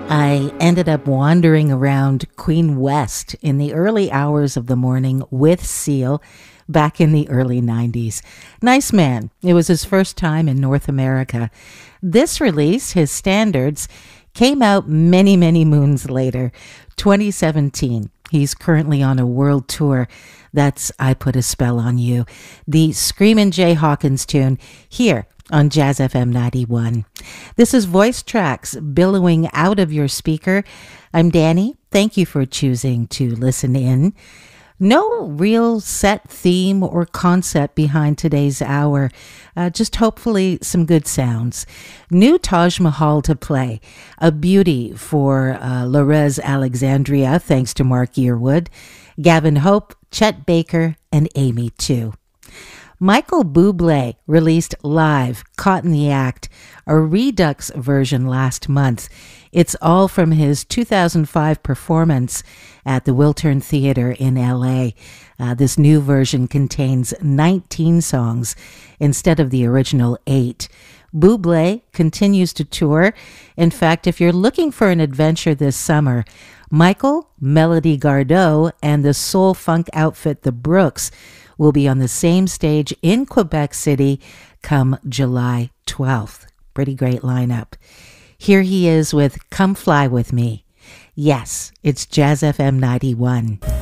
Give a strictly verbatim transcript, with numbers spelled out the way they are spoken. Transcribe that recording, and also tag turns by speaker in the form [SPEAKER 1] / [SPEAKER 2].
[SPEAKER 1] I ended up wandering around Queen West in the early hours of the morning with Seal back in the early nineties. Nice man. It was his first time in North America. This release, his standards, came out many, many moons later, twenty seventeen. He's currently on a world tour. That's I Put a Spell on You, the Screamin' Jay Hawkins tune here on Jazz F M ninety-one. This is Voice Tracks billowing out of your speaker. I'm Danny. Thank you for choosing to listen in. No real set theme or concept behind today's hour, uh, just hopefully some good sounds. New Taj Mahal to play, a beauty for uh, Lorez Alexandria, thanks to Mark Yearwood, Gavin Hope, Chet Baker, and Amy too. Michael Bublé released live Caught in the Act, a redux version last month. It's all from his two thousand five performance at the Wiltern Theater in L A. Uh, this new version contains nineteen songs instead of the original eight. Bublé continues to tour. In fact, if you're looking for an adventure this summer, Michael, Melody Gardot, and the soul funk outfit The Brooks will be on the same stage in Quebec City come July twelfth. Pretty great lineup. Here he is with Come Fly With Me. Yes, it's Jazz F M ninety-one.